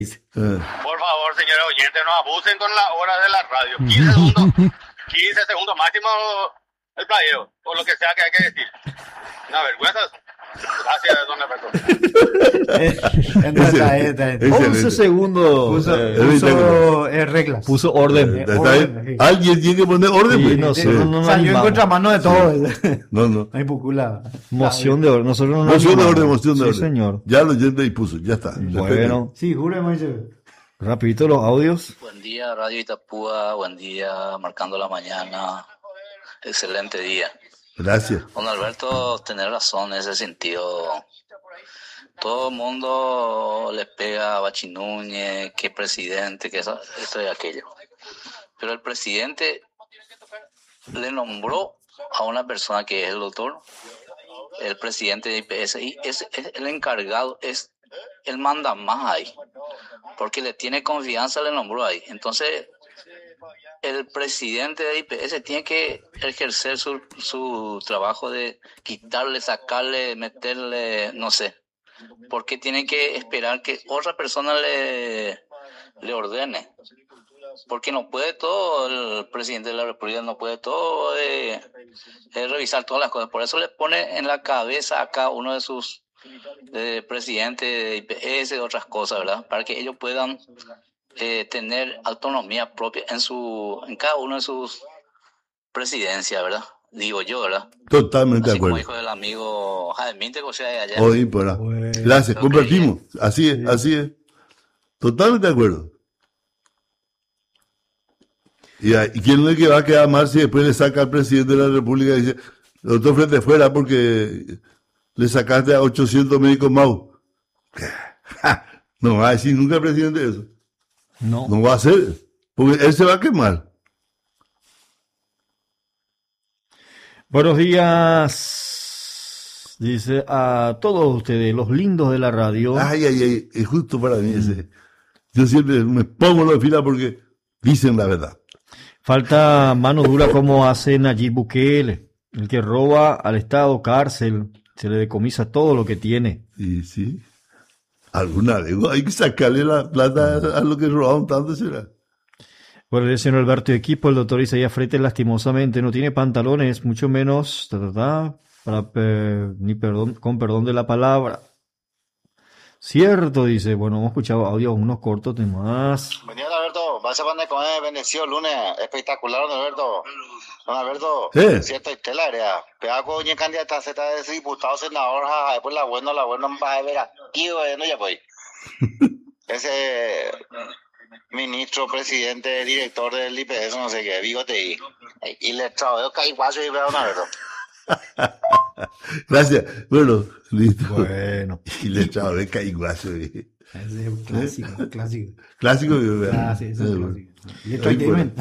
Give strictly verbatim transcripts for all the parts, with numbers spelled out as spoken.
Por favor, señores oyentes, no abusen con las horas de la radio. quince segundos, quince segundos máximo el playeo, o lo que sea que hay que decir. Una vergüenza. Gracias, don Alberto. once segundos. Puso, eh, puso eh, reglas. Puso orden. Eh, Eh, orden, sí. Alguien tiene que poner orden. Sí, pues. nosotros no nos Salió en animamos. contramano de todo. No, no. Hay pucula. Moción de orden. Nosotros no nos Moción de animamos. orden, moción de Sí, orden. señor. Ya lo oyente y puso, ya está. Bueno, Sí, jure, Moisés. rapidito los audios. Buen día, Radio Itapúa. Buen día, Marcando la Mañana. Excelente día. Gracias. Don Alberto, tener razón en ese sentido. Todo el mundo le pega a Bachi Núñez, que presidente, que eso, esto y aquello. Pero el presidente le nombró a una persona que es el doctor, el presidente de I P S, y es, es el encargado, es él manda más ahí, porque le tiene confianza, le nombró ahí. Entonces, el presidente de I P S tiene que ejercer su, su trabajo de quitarle, sacarle, meterle, no sé. Porque tiene que esperar que otra persona le, le ordene. Porque no puede todo, el presidente de la República no puede todo eh, eh, revisar todas las cosas. Por eso le pone en la cabeza a cada uno de sus de presidentes de I P S y otras cosas, ¿verdad? Para que ellos puedan eh, tener autonomía propia en su en cada uno de sus presidencias, ¿verdad? Digo yo, ¿verdad? Totalmente Así de acuerdo. como dijo el amigo Jaime, o sea, de allá. Hoy por ahí. Bueno. Gracias, Lo compartimos. Así es, así es. Totalmente de acuerdo. ¿Y, a- y quién es el que va a quedar mal si después le saca al presidente de la República y dice, doctor frente fuera porque le sacaste a ochocientos médicos más? No va a decir nunca el presidente eso. No. No va a hacer, porque él se va a quemar. Buenos días. Dice a todos ustedes, los lindos de la radio. Ay, ay, ay, es justo para mí ese. Yo siempre me pongo en la fila porque dicen la verdad. Falta mano dura como hace Nayib Bukele, el que roba al Estado cárcel, se le decomisa todo lo que tiene. Y sí, alguna vez hay que sacarle la plata a lo que robaron tanto, será. Bueno, el señor Alberto Equipo, el doctor Isaías Freite lastimosamente no tiene pantalones, mucho menos, ta, ta, ta, para, per- ni perdón, con perdón de la palabra. Cierto, dice. Bueno, hemos escuchado audios unos cortos más. Buen día, don Alberto. Vas a poner con el bendecido lunes. Espectacular, don Alberto. Don Alberto, Eh. cierto, y tela, área. Pega con una candidata Z de diputado, senador, jaja, después la bueno, la bueno, va a ver aquí, no ya voy. Ese ministro, presidente, director del I P S, no sé qué, bigote y, y le trajo caiguazo y veo, don Alberto. Gracias. Bueno, listo. Bueno. Y le echaba de caiguazo. Ese es un clásico, clásico. Clásico. yo- Ah, sí, ese es Eh, un bueno. clásico. Letra Ay, Gamer.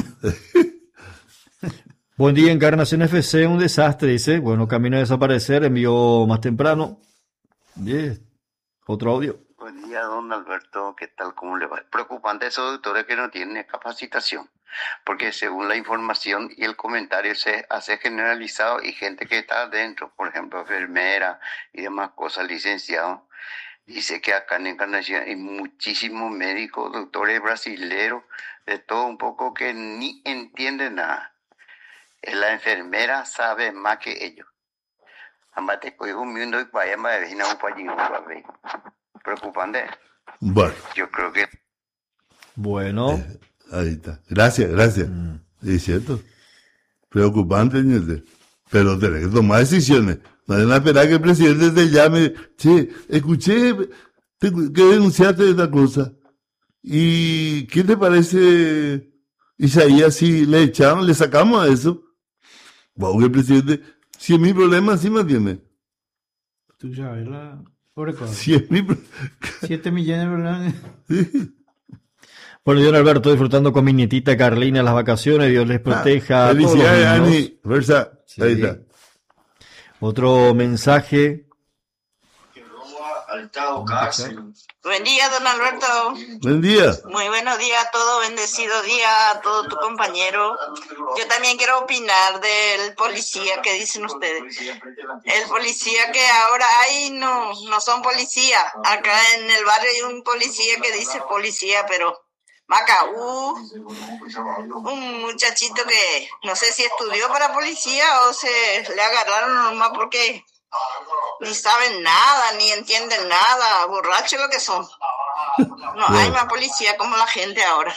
Buen día, Encarnación F C, un desastre, dice. Bueno, camino a desaparecer, envió más temprano. Bien. Otro audio. Buen día, don Alberto. ¿Qué tal? ¿Cómo le va? Preocupante esos doctores que no tienen capacitación, porque según la información y el comentario se hace generalizado y gente que está adentro, por ejemplo, enfermera y demás cosas, licenciados, dice que acá en Encarnación hay muchísimos médicos, doctores brasileros, de todo un poco que ni entienden nada. La enfermera sabe más que ellos. Ambate, hoy un mundo y vaya más de vecina un país, preocupante. Bueno, Yo creo que Bueno. ahí está. Gracias, gracias. Es cierto. Preocupante, ñete. Pero tenés que tomar decisiones. No hay que esperar que el presidente te llame. Che, escuché te- que denunciaste esta cosa. ¿Y qué te parece, Isaías, si le echaron, le sacamos a eso? Wow, el presidente, cien mil problemas, ¿sí me entiendes? Tú sabes, la pobre cosa. Cien mil problemas. Siete millones de dólares. Bueno, don Alberto, disfrutando con mi nietita Carlina las vacaciones, Dios les proteja. a todos los Felicidades, niños. Ani. Versa, Sí. ahí está. Otro mensaje. Que roba al Estado cárcel, Buen día, don Alberto. Buen día. Muy buenos días a todos, bendecido día a todo tu compañero. Yo también quiero opinar del policía que dicen ustedes. El policía que ahora hay no, no son policías. Acá en el barrio hay un policía que dice policía, pero Macaú, un muchachito que no sé si estudió para policía o se le agarraron nomás porque ni saben nada, ni entienden nada, borrachos lo que son. No hay más policía como la gente ahora.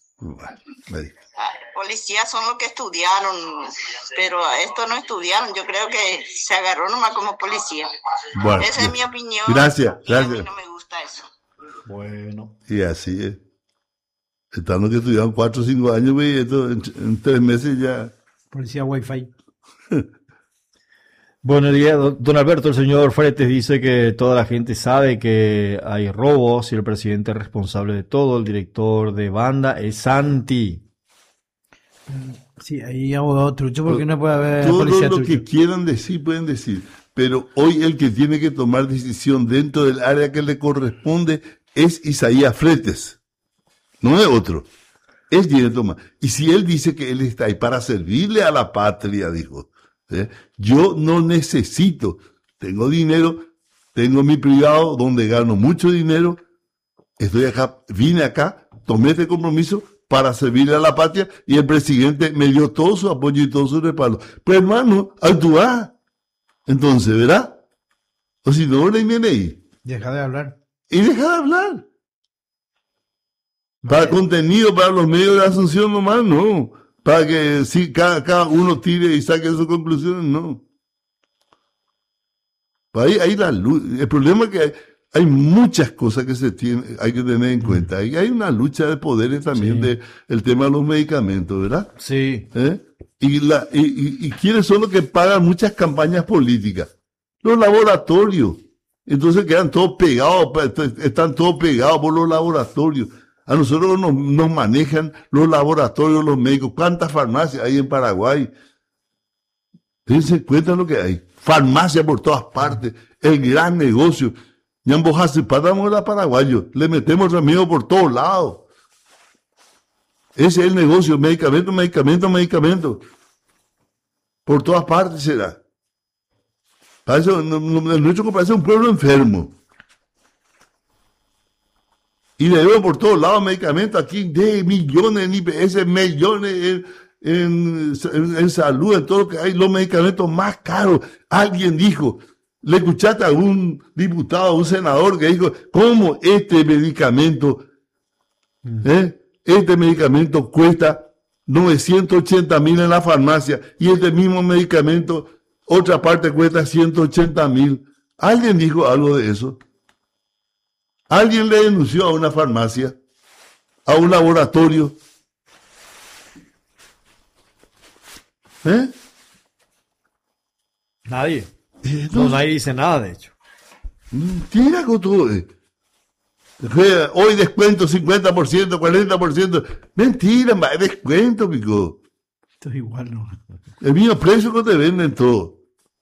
Policías son los que estudiaron, pero estos no estudiaron. Yo creo que se agarró nomás como policía. Bueno, esa es mi opinión. Gracias, y a mí gracias. no me gusta eso. Bueno. Y así es. Están los que estudiaron cuatro o cinco años, güey, y esto en, en tres meses ya. Policía Wi-Fi. Buenos días, don don Alberto. El señor Fretes dice que toda la gente sabe que hay robos y el presidente es responsable de todo. El director de banda es Santi. Sí, ahí abogado trucho, porque no puede haber Todo policía lo trucho. que quieran decir, pueden decir. Pero hoy el que tiene que tomar decisión dentro del área que le corresponde es Isaías Fretes. No es otro. Él tiene que tomar. Y si él dice que él está ahí para servirle a la patria, dijo. ¿eh? Yo no necesito. Tengo dinero, tengo mi privado donde gano mucho dinero. Estoy acá, vine acá, tomé este compromiso para servirle a la patria y el presidente me dio todo su apoyo y todo su respaldo. Pues hermano, actúa. Entonces, ¿verdad? O si no, le viene ahí. Deja de hablar. Y deja de hablar. Para contenido, para los medios de Asunción nomás, no. Para que sí, cada, cada uno tire y saque sus conclusiones, no. Ahí, ahí la lucha. El problema es que hay, hay muchas cosas que se tiene, hay que tener en cuenta. Y hay una lucha de poderes también Sí. de el tema de los medicamentos, ¿verdad? Sí. ¿Eh? Y, la, y, y, y quiénes son los que pagan muchas campañas políticas. Los laboratorios. Entonces quedan todos pegados, están todos pegados por los laboratorios. A nosotros nos, nos manejan los laboratorios, los médicos. ¿Cuántas farmacias hay en Paraguay? Dense cuenta lo que hay. Farmacia por todas partes. El gran negocio. Ñambojase, páramos a paraguayos. Le metemos remedio por todos lados. Ese es el negocio. Medicamento, medicamento, medicamento. Por todas partes será. Parece, no, no, el nuestro parece un pueblo enfermo. Y le veo por todos lados medicamentos aquí de millones en I P S, millones en, en, en, en salud, en todo lo que hay, los medicamentos más caros. Alguien dijo, le escuchaste a un diputado, a un senador que dijo, ¿cómo este medicamento, eh, este medicamento cuesta novecientos ochenta mil en la farmacia y este mismo medicamento, otra parte cuesta ciento ochenta mil? ¿Alguien dijo algo de eso? Alguien le denunció a una farmacia, a un laboratorio. ¿Eh? Nadie. Eh, No, no, nadie dice nada, de hecho. Mentira con todo. eh. Fue, Hoy descuento cincuenta por ciento, cuarenta por ciento. Mentira, ma, descuento, pico. Esto es igual, ¿no? El mismo precio que te venden todo.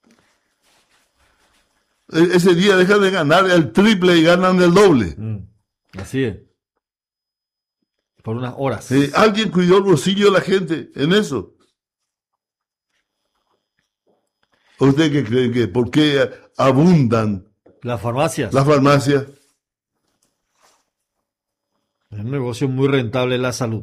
E- Ese día dejan de ganar el triple y ganan el doble. Mm, Así es. Por unas horas. Eh, alguien cuidó el bolsillo de la gente en eso. ¿O ¿Usted qué cree que por qué abundan Las farmacias. las farmacias? Es un negocio muy rentable la salud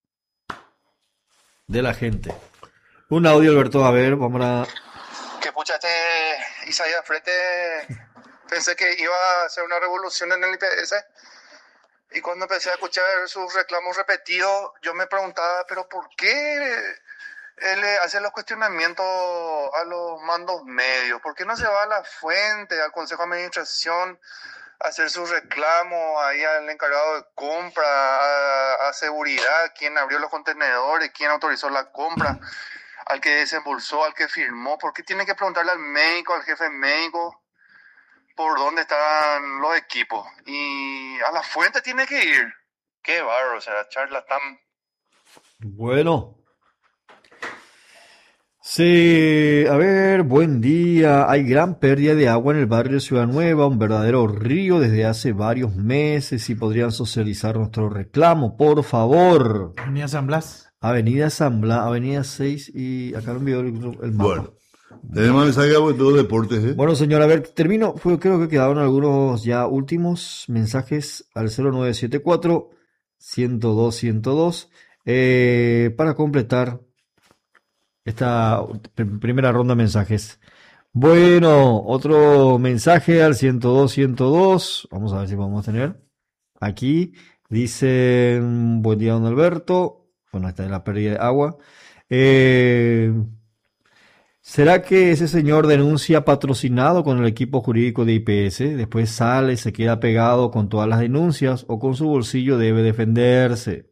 de la gente. Un audio, Alberto, a ver, vamos a... Que pucha, este Isaías Frete pensé que iba a hacer una revolución en el I P S y cuando empecé a escuchar sus reclamos repetidos yo me preguntaba, pero ¿por qué él le hace los cuestionamientos a los mandos medios? ¿Por qué no se va a la fuente, al Consejo de Administración, a hacer sus reclamos ahí al encargado de compra, a, a seguridad, quién abrió los contenedores, quién autorizó la compra, al que desembolsó, al que firmó? ¿Por qué tiene que preguntarle al médico, al jefe médico, por dónde están los equipos? Y a la fuente tiene que ir. Qué barro, o sea, charlatán. Bueno. Sí, a ver, buen día. Hay gran pérdida de agua en el barrio de Ciudad Nueva, un verdadero río desde hace varios meses y podrían socializar nuestro reclamo, por favor. Avenida San Blas. Avenida San Blas, Avenida seis y acá lo envió el, el mapa. Bueno, tenemos mensaje de todos los deportes, ¿eh? Bueno, señor, a ver, termino. Fue, creo que quedaron algunos ya últimos mensajes al cero nueve siete cuatro, ciento dos, ciento dos eh, para completar esta pr- primera ronda de mensajes. Bueno, otro mensaje al ciento dos, ciento dos. Vamos a ver si vamos a tener. Aquí dicen, buen día, don Alberto. Bueno, esta es la pérdida de agua. Eh, ¿Será que ese señor denuncia patrocinado con el equipo jurídico de I P S? Después sale y se queda pegado con todas las denuncias o con su bolsillo debe defenderse.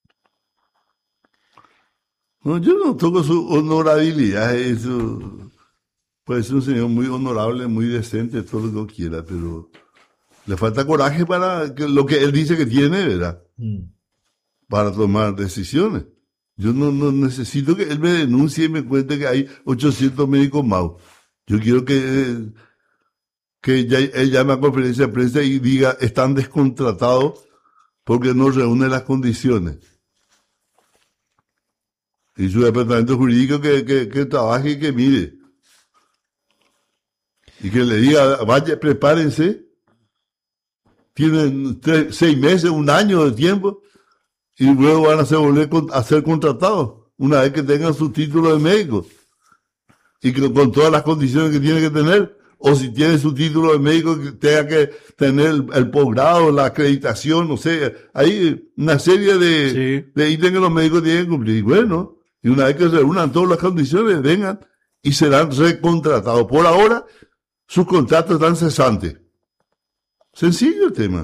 No, yo no toco su honorabilidad, eso puede ser un señor muy honorable, muy decente, todo lo que quiera, pero le falta coraje para que, lo que él dice que tiene, ¿verdad? Mm. Para tomar decisiones. Yo no, no necesito que él me denuncie y me cuente que hay ochocientos médicos más. Yo quiero que, que ya, él llame a conferencia de prensa y diga están descontratados porque no reúnen las condiciones. Y su departamento jurídico que, que, que trabaje y que mire. Y que le diga, vaya, prepárense. Tienen tres, seis meses, un año de tiempo. Y luego van a ser, volver a ser contratados. Una vez que tengan su título de médico. Y que con todas las condiciones que tiene que tener. O si tiene su título de médico, que tenga que tener el, el posgrado, la acreditación, no sé. Hay una serie de, sí. de ítems que los médicos tienen que cumplir. Y bueno. Y una vez que se reúnan todas las condiciones, vengan y serán recontratados. Por ahora, sus contratos están cesantes. Sencillo el tema.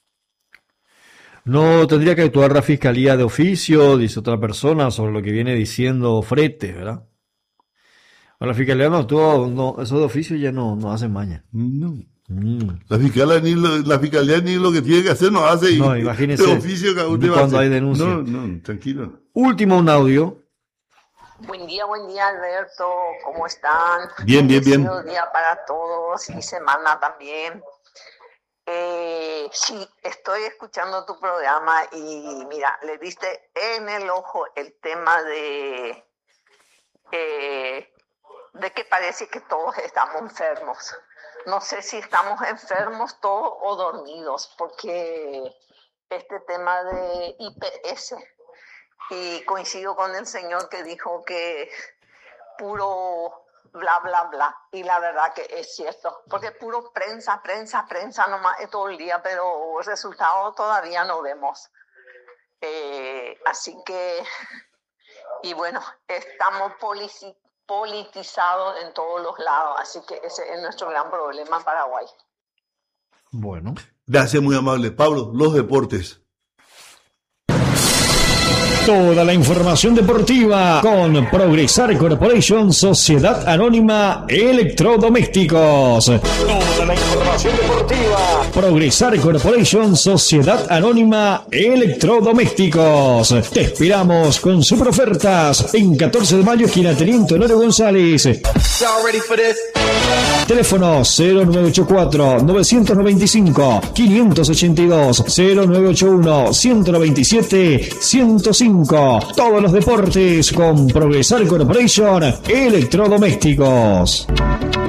No tendría que actuar la fiscalía de oficio, dice otra persona, sobre lo que viene diciendo Frete, ¿verdad? Bueno, la fiscalía no actúa, no, eso de oficio ya no, no hace maña. No. Mm. La fiscalía ni lo, la fiscalía ni lo que tiene que hacer no hace. No, imagínese. De oficio que usted cuando va a hay denuncia. No, no, tranquilo. Último un audio. Buen día, buen día, Alberto. ¿Cómo están? Bien, bien, bien. Buen día para todos y semana también. Eh, sí, estoy escuchando tu programa y mira, le diste en el ojo el tema de, eh, de que parece que todos estamos enfermos. No sé si estamos enfermos todos o dormidos, porque este tema de I P S... Y coincido con el señor que dijo que puro bla, bla, bla. Y la verdad que es cierto. Porque puro prensa, prensa, prensa nomás es todo el día, pero resultados todavía no vemos. Eh, así que, y bueno, estamos polici- politizados en todos los lados. Así que ese es nuestro gran problema en Paraguay. Bueno. Gracias, muy amable. Pablo, los deportes. Toda la información deportiva con Progresar Corporation, Sociedad Anónima Electrodomésticos. Toda la información deportiva. Progresar Corporation, Sociedad Anónima Electrodomésticos. Te esperamos con super ofertas en catorce de mayo, esquina Teniente Honorio González. Teléfono cero nueve ocho cuatro, nueve nueve cinco, cinco ocho dos, cero nueve ocho uno, uno dos siete, ciento cinco. Todos los deportes con Progresar Corporation Electrodomésticos.